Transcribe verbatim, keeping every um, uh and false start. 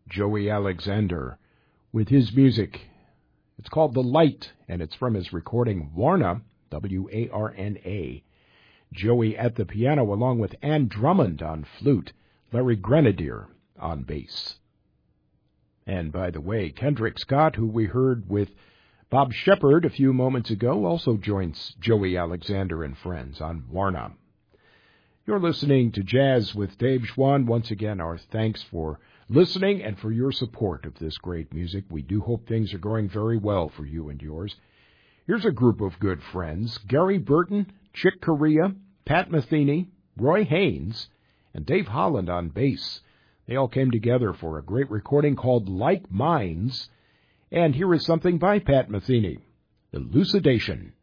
Joey Alexander, with his music. It's called The Light, and it's from his recording Warna, W A R N A. Joey at the piano, along with Ann Drummond on flute, Larry Grenadier on bass. And by the way, Kendrick Scott, who we heard with Bob Shepard a few moments ago, also joins Joey Alexander and friends on Warna. You're listening to Jazz with Dave Schwann. Once again, our thanks for listening and for your support of this great music. We do hope things are going very well for you and yours. Here's a group of good friends: Gary Burton, Chick Corea, Pat Metheny, Roy Haynes, and Dave Holland on bass. They all came together for a great recording called Like Minds. And here is something by Pat Metheny, Elucidation.